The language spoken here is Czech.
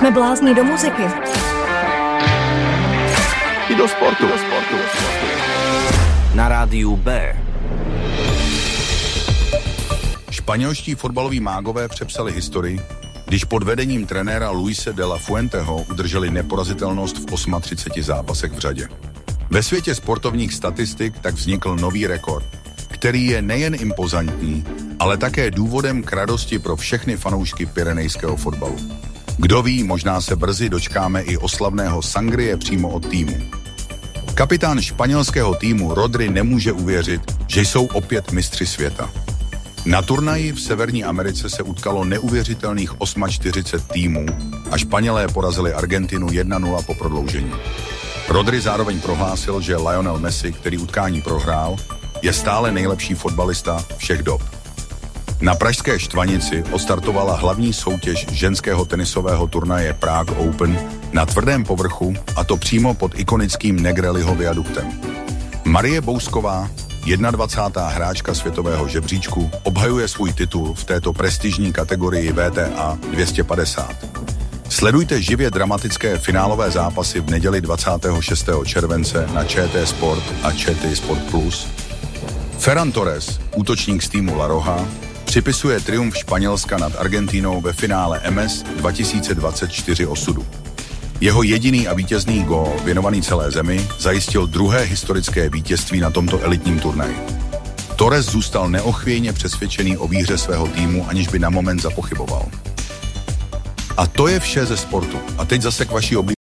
Jsme blázni do muziky. I do sportu. Na rádiu B. Španělští fotbaloví mágové přepsali historii, když pod vedením trenéra Luise de la Fuenteho udrželi neporazitelnost v 38 zápasech v řadě. Ve světě sportovních statistik tak vznikl nový rekord, který je nejen impozantní, ale také důvodem k radosti pro všechny fanoušky pyrenejského fotbalu. Kdo ví, možná se brzy dočkáme i oslavného sangrie přímo od týmu. Kapitán španělského týmu Rodri nemůže uvěřit, že jsou opět mistři světa. Na turnaji v Severní Americe se utkalo neuvěřitelných 48 týmů a Španělé porazili Argentinu 1-0 po prodloužení. Rodri zároveň prohlásil, že Lionel Messi, který utkání prohrál, je stále nejlepší fotbalista všech dob. Na pražské Štvanici odstartovala hlavní soutěž ženského tenisového turnaje Prague Open na tvrdém povrchu, a to přímo pod ikonickým Negrelliho viaduktem. Marie Bousková, 21. hráčka světového žebříčku, obhajuje svůj titul v této prestižní kategorii WTA 250. Sledujte živě dramatické finálové zápasy v neděli 26. července na ČT Sport a ČT Sport Plus. Ferran Torres, útočník z týmu La Roja, připisuje triumf Španělska nad Argentínou ve finále MS 2024 osudu. Jeho jediný a vítězný gól, věnovaný celé zemi, zajistil druhé historické vítězství na tomto elitním turnaji. Torres zůstal neochvějně přesvědčený o výhře svého týmu, aniž by na moment zapochyboval. A to je vše ze sportu. A teď zase k vaší